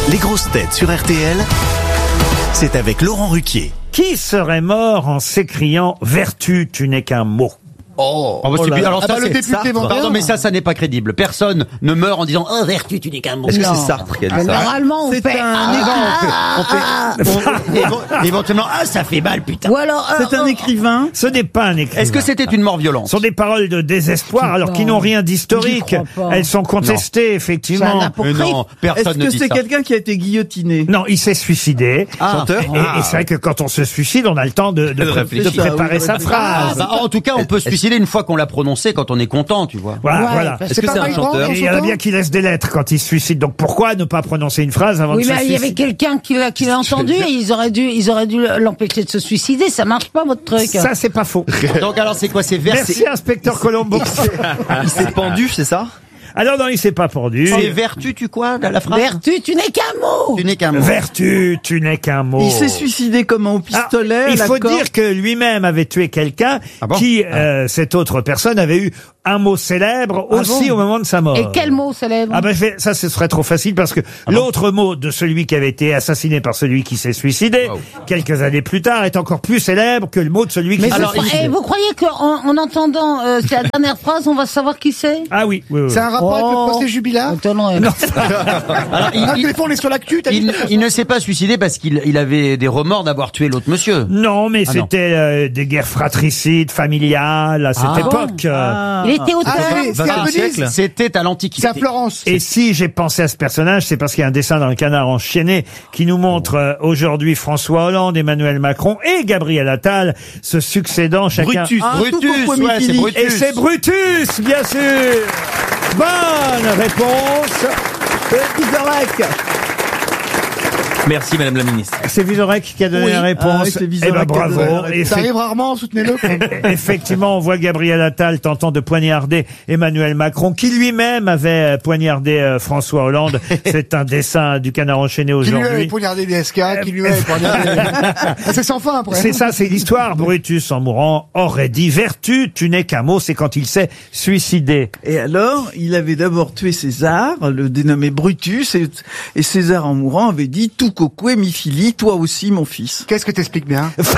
Les grosses têtes sur RTL, c'est avec Laurent Ruquier. Qui serait mort en s'écriant « Vertu, tu n'es qu'un mot » ? Alors ça, le député pardon, mais ça n'est pas crédible. Personne ne meurt en disant « Oh, vertu, tu n'es qu'un mot ». Est-ce que c'est Sartre qui a dit ça? Normalement, on fait Éventuellement, ça fait mal, putain. Ou alors, C'est un écrivain. Ce n'est pas un écrivain. Est-ce que c'était une mort violente? Ce sont des paroles de désespoir, alors qui n'ont rien d'historique. J'y crois pas. Elles sont contestées, effectivement. Mais non, Est-ce personne ne que dit c'est ça. quelqu'un qui a été guillotiné? Non, il s'est suicidé. Chanteur. Et c'est vrai que quand on se suicide, on a le temps de préparer sa phrase. En tout cas, on peut se suicider une fois qu'on l'a prononcé quand on est content, tu vois. Voilà. parce Est-ce que c'est un chanteur? Et il y en a bien qui laissent des lettres quand ils se suicident. Donc pourquoi ne pas prononcer une phrase avant Oui, de se mais il y suicider? avait quelqu'un qui l'a entendu et ils auraient dû l'empêcher de se suicider. Ça marche pas, votre truc. Ça, c'est pas faux. Donc alors, c'est quoi? C'est Merci, inspecteur Colombo. Il s'est pendu, c'est ça? Alors non, il s'est pas pendu. C'est vertu, tu quoi, la phrase? Vertu, tu n'es qu'un mot. Tu n'es qu'un mot. Vertu, tu n'es qu'un mot. Il s'est suicidé comment? Au pistolet? Ah, il à la faut corde? dire que lui-même avait tué quelqu'un bon qui, cette autre personne, avait eu un mot célèbre aussi au moment de sa mort. Et quel mot célèbre? Ah ben ça, ce serait trop facile parce que l'autre mot de celui qui avait été assassiné par celui qui s'est suicidé, quelques années plus tard, est encore plus célèbre que le mot de celui qui Mais s'est suicidé. vous croyez qu'en entendant la dernière phrase, on va savoir qui c'est? Ah oui. C'est un rapport avec le procès Jubilat? Attends, Alors, Des fois, on est sur l'actu, t'as dit? il ne s'est pas suicidé parce qu'il avait des remords d'avoir tué l'autre monsieur. Non, mais Ah non. c'était des guerres fratricides, familiales, à cette époque. Il était auteur. C'est à Venise? C'était à l'Antiquité. C'est à Florence? Et si j'ai pensé à ce personnage, c'est parce qu'il y a un dessin dans le Canard enchaîné qui nous montre aujourd'hui François Hollande, Emmanuel Macron et Gabriel Attal se succédant chacun. Brutus. Brutus, Tout ouais, c'est Philippe. Brutus. Et c'est Brutus, bien sûr. Bonne réponse. Vizorek. Merci Madame la Ministre. C'est Vizorek qui a donné la réponse. c'est Eh Vizorek ben qui a donné la bravo. réponse. Ça arrive rarement, soutenez-le. Effectivement, on voit Gabriel Attal tentant de poignarder Emmanuel Macron, qui lui-même avait poignardé François Hollande. C'est un dessin du Canard enchaîné Qui lui avait aujourd'hui. poignardé des SK, qui lui avait poignardé... C'est sans fin, après. C'est ça, c'est l'histoire. Brutus, en mourant, aurait dit « Vertu, tu n'es qu'un mot », c'est quand il s'est suicidé. Et alors, il avait d'abord tué César, le dénommé Brutus, et César, en mourant, avait dit « Tout coquet, mi fili, toi aussi, mon fils Qu'est-ce que t'expliques bien? Parce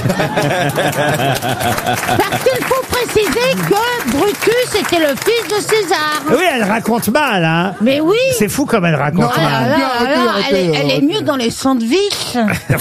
qu'il faut préciser que Brutus était le fils de César. Oui, elle raconte mal, hein. Mais oui. C'est fou comme elle raconte Non, Ah mal. là là, Arrêtez, elle est mieux dans les sandwichs.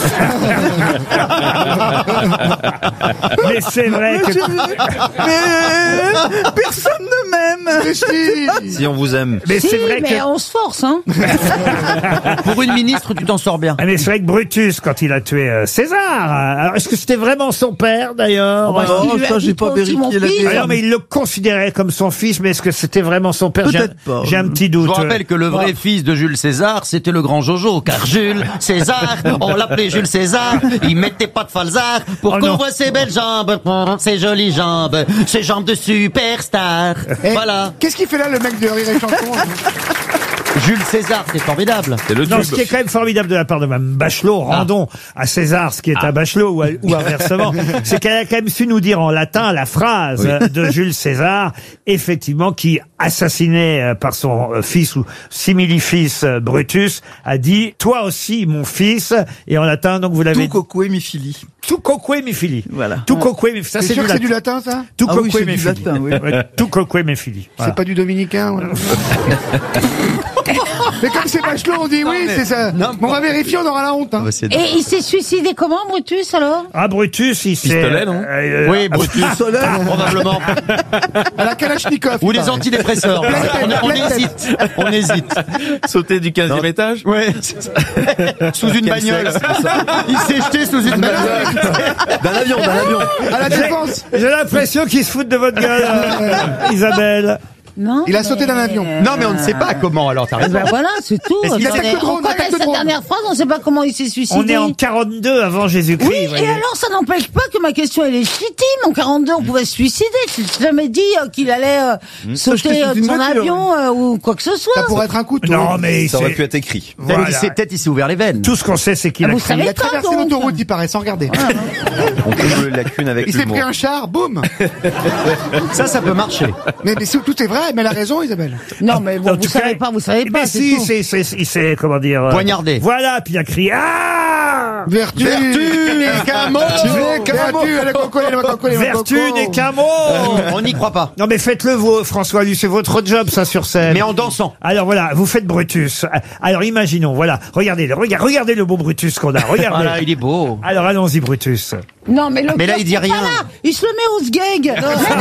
Mais c'est vrai que... Mais personne ne m'aime. Mais si. Si on vous aime. Mais Si, c'est vrai mais que... on se force, hein. Pour une ministre, tu t'en sors bien. Mais c'est vrai que Brutus, quand il a tué César, alors est-ce que c'était vraiment son père, d'ailleurs? Oh, il lui a ça, dit, j'ai toi pas aussi, mon vérifié la fils. Ah non, mais il le considérait comme son fils, mais est-ce que c'était vraiment son père? Peut-être pas. J'ai un petit Je doute. vous rappelle que le vrai fils de Jules César, c'était le grand Jojo, car Jules César, on l'appelait Jules César, il mettait pas de falzar pour Oh qu'on non. voit ses belles jambes, ses jolies jambes, ses jambes de superstar. Eh, Voilà. Qu'est-ce qu'il fait là, le mec de Rire et Chanson? Jules César, c'est formidable. C'est le Non, tube. ce qui est quand même formidable de la part de Mme Bachelot, rendons à César ce qui est à Bachelot ou inversement, c'est qu'elle a quand même su nous dire en latin la phrase de Jules César, effectivement, qui, assassiné par son fils ou simili-fils Brutus, a dit « Toi aussi, mon fils », et en latin, donc vous l'avez Tout dit, coquet, mi fili. « Tu coque me fili ». Voilà. « Tu coque me fili ». Ça, C'est sûr que c'est du latin, ça? Tu Ah oui, coque c'est me du fili. latin, oui. Ouais, tu coque me fili. Voilà. C'est pas du dominicain, ouais. Mais comme c'est Bachelot, on dit oui, c'est ça. Non, Mais on va vérifier, on aura la honte, hein. Et il s'est suicidé comment, Brutus, alors? Ah, Brutus, il s'est... Pistolet, non Oui, Brutus, probablement. À la Kalachnikov. Ou il des paraît. antidépresseurs. On hésite. On hésite. Sauter du 15e étage. Ouais. Sous une bagnole. Il s'est jeté sous une bagnole. D'un avion. À la défense. J'ai l'impression qu'il se fout de votre gueule, Isabelle. Non. Il a sauté d'un avion. Non, mais on ne sait pas comment, alors t'as Eh raison. ben voilà, c'est tout. qu'il y a Attendez, quelques drones, on connaît quelques cette drones. dernière phrase, on ne sait pas comment il s'est suicidé. On est en 42 avant Jésus-Christ. Oui, voyez. et alors ça n'empêche pas que ma question est légitime. En 42, on pouvait se suicider. Je n'ai jamais dit qu'il allait sauter jeter sous de une son voiture. avion ou quoi que ce soit. Ça pourrait être un coup de Non, mais Ça aurait c'est- pu être écrit. voilà. Peut-être il s'est ouvert les veines. Tout ce qu'on sait, c'est qu'il Ah, a vous crié. savez Il a pas, traversé donc. l'autoroute, il paraît, sans regarder. On couvre la lacune avec Il s'est l'humour. pris un char, boum. Ça peut marcher. Mais tout est vrai. mais elle a raison, Isabelle. Non, mais bon, En vous tout cas, savez pas, Mais si, tout. il s'est, comment dire... Poignardé. Voilà, puis il a crié « Ah !» Vertu n'est qu'un mot. Vertu n'est qu'un mot. On n'y croit pas. Non mais faites-le vous, François Luce, c'est votre job ça sur scène. Mais en dansant. Alors voilà, vous faites Brutus. Alors imaginons, voilà, regardez le beau Brutus qu'on a, regardez. Voilà, il est beau. Alors allons-y Brutus. Non, mais Mais là, il dit rien. Il se le met au sgeg.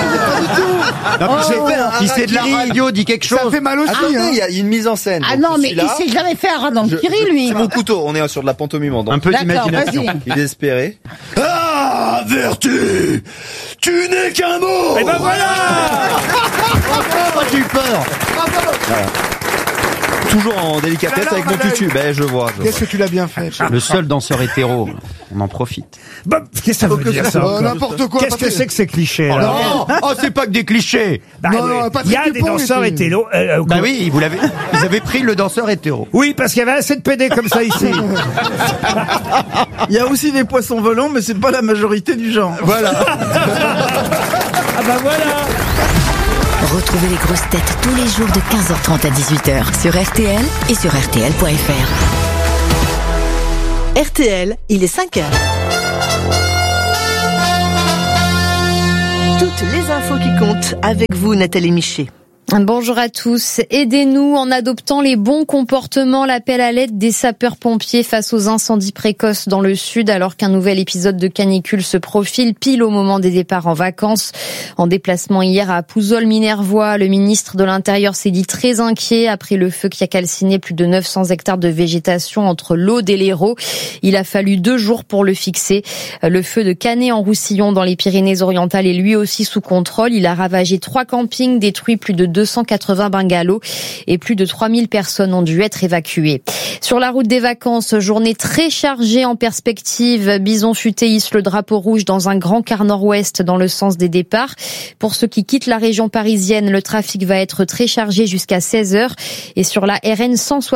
Si c'est de la radio, dit quelque Ça chose. fait mal aussi, Attendez, hein. il y a une mise en scène. Ah Donc, non, je mais suis il là, s'est jamais fait un rat dans le kiri, lui. c'est mon couteau, on est sur de la pantomime en danse. Un peu D'accord, d'imagination. vas-y. Il est espéré. Ah, Vertu, tu n'es qu'un mot. Et ben voilà. Pourquoi j'ai eu peur? Toujours en délicatesse avec mon tutu. Ben, je vois. Qu'est-ce que tu l'as bien fait. Le seul danseur hétéro. On en profite. Bon, qu'est-ce que ça veut dire ça encore N'importe quoi. Qu'est-ce que c'est que ces clichés Oh, alors c'est pas que des clichés. Bah, Non, oui. non, Il y Patrick a des Dupont danseurs était- hétéros. Bah oui, vous avez pris le danseur hétéro. Oui, parce qu'il y avait assez de PD comme ça ici. Il y a aussi des poissons volants, mais c'est pas la majorité du genre. Voilà. Ah bah voilà. Retrouvez les grosses têtes tous les jours de 15h30 à 18h sur RTL et sur RTL.fr. RTL, il est 5h. Toutes les infos qui comptent avec vous, Nathalie Miché. Bonjour à tous. Aidez-nous en adoptant les bons comportements. L'appel à l'aide des sapeurs-pompiers face aux incendies précoces dans le sud, alors qu'un nouvel épisode de canicule se profile pile au moment des départs en vacances. En déplacement hier à Pouzol-Minervois, le ministre de l'Intérieur s'est dit très inquiet après le feu qui a calciné plus de 900 hectares de végétation entre l'Aude et l'Hérault. Il a fallu 2 jours pour le fixer. Le feu de Canet-en-Roussillon dans les Pyrénées-Orientales est lui aussi sous contrôle. Il a ravagé 3 campings, détruit plus de 280 bungalows et plus de 3000 personnes ont dû être évacuées. Sur la route des vacances, journée très chargée en perspective. Bison Futé hisse le drapeau rouge dans un grand quart nord-ouest dans le sens des départs. Pour ceux qui quittent la région parisienne, le trafic va être très chargé jusqu'à 16h. Et sur la RN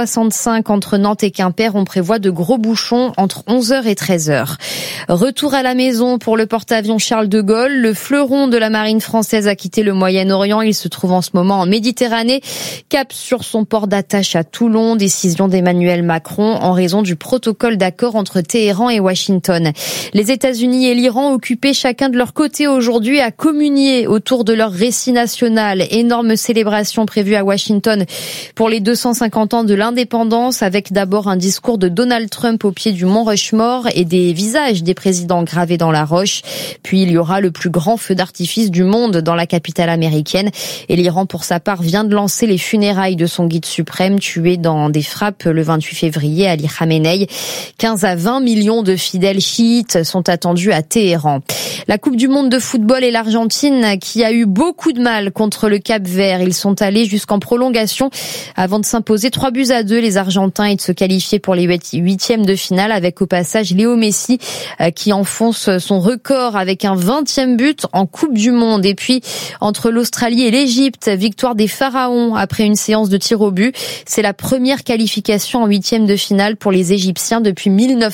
165 entre Nantes et Quimper, on prévoit de gros bouchons entre 11h et 13h. Retour à la maison pour le porte-avions Charles de Gaulle. Le fleuron de la marine française a quitté le Moyen-Orient. Il se trouve en ce moment en Méditerranée. Cap sur son port d'attache à Toulon. Décision d'Emmanuel Macron en raison du protocole d'accord entre Téhéran et Washington. Les États-Unis et l'Iran, occupés chacun de leur côté aujourd'hui à communier autour de leur récit national. Énorme célébration prévue à Washington pour les 250 ans de l'indépendance, avec d'abord un discours de Donald Trump au pied du mont Rushmore et des visages des présidents gravés dans la roche. Puis il y aura le plus grand feu d'artifice du monde dans la capitale américaine. Et l'Iran, pour sa part, vient de lancer les funérailles de son guide suprême, tué dans des frappes le 28 février, Ali Khamenei. 15 à 20 millions de fidèles chiites sont attendus à Téhéran. La Coupe du monde de football et l'Argentine qui a eu beaucoup de mal contre le Cap-Vert. Ils sont allés jusqu'en prolongation avant de s'imposer 3-2. Les Argentins et de se qualifier pour les 8e de finale, avec au passage Léo Messi qui enfonce son record avec un 20e but en Coupe du monde. Et puis entre l'Australie et l'Égypte, victoire des Pharaons après une séance de tir au but. C'est la première qualification en 8e de finale pour les Égyptiens depuis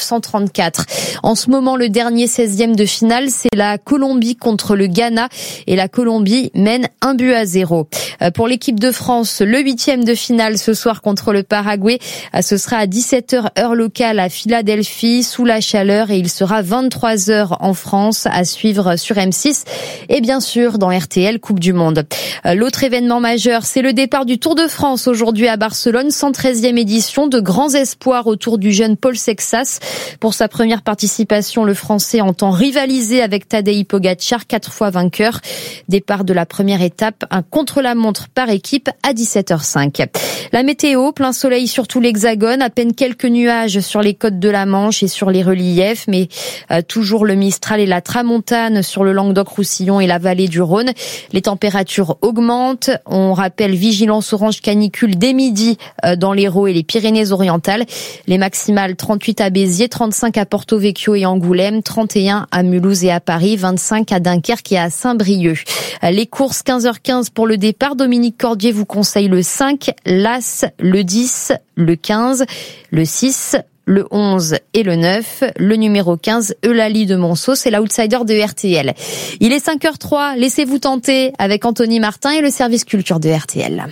1934. En ce moment, le dernier 16e de finale, c'est la Colombie contre le Ghana et la Colombie mène 1-0. Pour l'équipe de France, le 8e de finale ce soir contre le Paraguay, ce sera à 17h heure locale à Philadelphie sous la chaleur et il sera 23h en France à suivre sur M6 et bien sûr dans RTL Coupe du Monde. L'autre événement majeur, c'est le départ du Tour de France aujourd'hui à Barcelone, 113e édition, de grands espoirs autour du jeune Paul Sexas. Pour sa première participation, le Français entend rivaliser avec Tadej Pogačar, 4 fois vainqueur. Départ de la première étape, un contre-la-montre par équipe à 17h05. La météo, plein soleil sur tout l'Hexagone, à peine quelques nuages sur les côtes de la Manche et sur les reliefs, mais toujours le Mistral et la Tramontane sur le Languedoc-Roussillon et la vallée du Rhône. Les températures augmentent. On rappelle vigilance orange canicule dès midi dans l'Hérault et les Pyrénées-Orientales. Les maximales 38 à Béziers, 35 à Porto Vecchio et Angoulême, 31 à Mulhouse et à Paris, 25 à Dunkerque et à Saint-Brieuc. Les courses 15h15 pour le départ. Dominique Cordier vous conseille le 5, l'As, le 10, le 15, le 6, le 11 et le 9. Le numéro 15, Eulalie de Monceau, c'est l'outsider de RTL. Il est 5h03, laissez-vous tenter avec Anthony Martin et le service culture de RTL.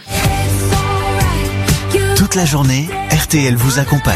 Toute la journée, RTL vous accompagne.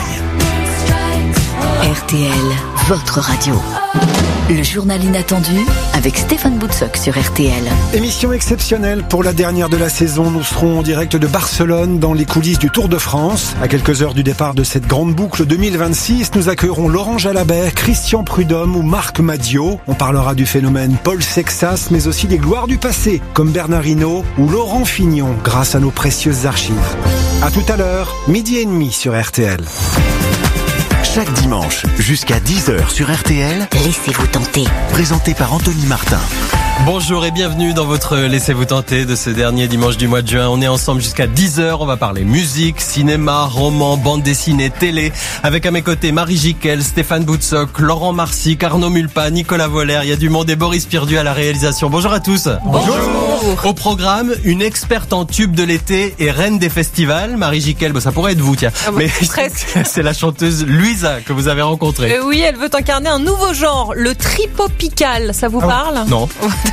RTL, votre radio. Le journal inattendu avec Stéphane Boutsock sur RTL. Émission exceptionnelle pour la dernière de la saison. Nous serons en direct de Barcelone dans les coulisses du Tour de France. À quelques heures du départ de cette grande boucle 2026, nous accueillerons Laurent Jalabert, Christian Prudhomme ou Marc Madiot. On parlera du phénomène Paul Sexas, mais aussi des gloires du passé, comme Bernard Hinault ou Laurent Fignon, grâce à nos précieuses archives. À tout à l'heure, 12h30 sur RTL. Chaque dimanche, jusqu'à 10h sur RTL, Laissez-vous tenter. présenté par Anthony Martin. Bonjour et bienvenue dans votre Laissez-vous tenter de ce dernier dimanche du mois de juin. On est ensemble jusqu'à 10h, on va parler musique, cinéma, roman, bande dessinée, télé. Avec à mes côtés Marie Jiquel, Stéphane Boutsock, Laurent Marsic, Arnaud Mulpa, Nicolas Voller, il y a du monde et Boris Pirdu à la réalisation. Bonjour à tous. Bonjour. Au programme, une experte en tube de l'été et reine des festivals. Marie Jiquel, ça pourrait être vous, tiens. Mais c'est la chanteuse Louisa que vous avez rencontrée. Oui, elle veut incarner un nouveau genre, le tripopical. Ça vous parle ? Non.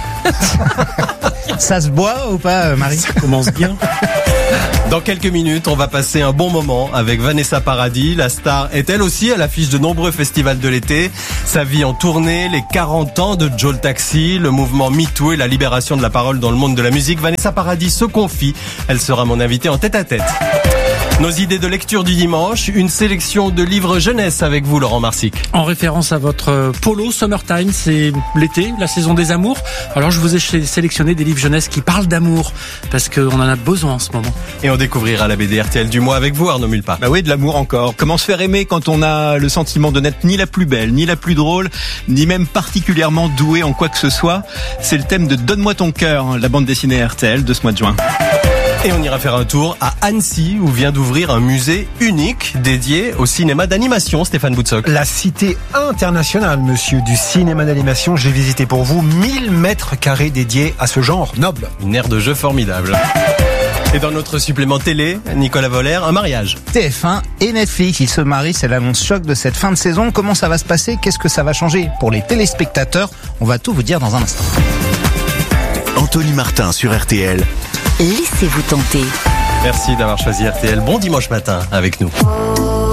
Ça se boit ou pas, Marie ? Ça commence bien. Dans quelques minutes, on va passer un bon moment avec Vanessa Paradis. La star est elle aussi à l'affiche de nombreux festivals de l'été. Sa vie en tournée, les 40 ans de Joe le Taxi, le mouvement MeToo et la libération de la parole dans le monde de la musique. Vanessa Paradis se confie. Elle sera mon invitée en tête-à-tête. Nos idées de lecture du dimanche, une sélection de livres jeunesse avec vous, Laurent Marsic. En référence à votre polo Summertime, c'est l'été, la saison des amours. Alors je vous ai sélectionné des livres jeunesse qui parlent d'amour, parce qu'on en a besoin en ce moment. Et on découvrira la BD RTL du mois avec vous, Arnaud Mulpa. Bah oui, de l'amour encore. Comment se faire aimer quand on a le sentiment de n'être ni la plus belle, ni la plus drôle, ni même particulièrement douée en quoi que ce soit. C'est le thème de Donne-moi ton cœur, la bande dessinée RTL de ce mois de juin. Et on ira faire un tour à Annecy où vient d'ouvrir un musée unique dédié au cinéma d'animation, Stéphane Boutsock. La cité internationale, monsieur, du cinéma d'animation. J'ai visité pour vous 1000 mètres carrés dédiés à ce genre noble. Une aire de jeu formidable. Et dans notre supplément télé, Nicolas Voller, un mariage. TF1 et Netflix, ils se marient, c'est l'annonce choc de cette fin de saison. Comment ça va se passer ? Qu'est-ce que ça va changer pour les téléspectateurs ? On va tout vous dire dans un instant. Anthony Martin sur RTL. Laissez-vous tenter. Merci d'avoir choisi RTL. Bon dimanche matin avec nous.